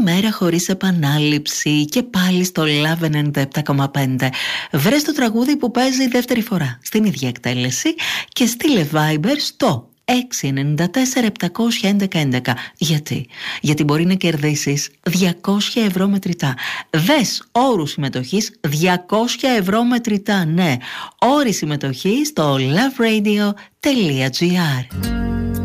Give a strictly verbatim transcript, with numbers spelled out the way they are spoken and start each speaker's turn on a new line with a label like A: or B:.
A: μέρα χωρίς επανάληψη και πάλι στο Love ενενήντα επτά κόμμα πέντε. Βρες το τραγούδι που παίζει δεύτερη φορά στην ίδια εκτέλεση και στείλε Viber στο έξι εννιά τέσσερα επτά ένα ένα έντεκα. Γιατί? Γιατί μπορεί να κερδίσεις διακόσια ευρώ μετρητά. Δες όρους συμμετοχής, διακόσια ευρώ μετρητά. Ναι, όροι συμμετοχής στο loveradio.gr.